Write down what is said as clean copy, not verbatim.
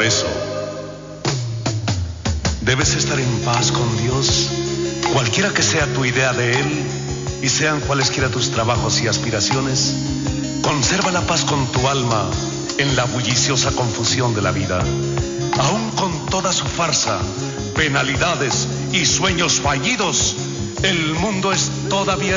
eso, debes estar en paz con Dios, cualquiera que sea tu idea de Él y sean cualesquiera tus trabajos y aspiraciones. Conserva la paz con tu alma en la bulliciosa confusión de la vida. Aún con toda su farsa, penalidades y sueños fallidos, el mundo es todavía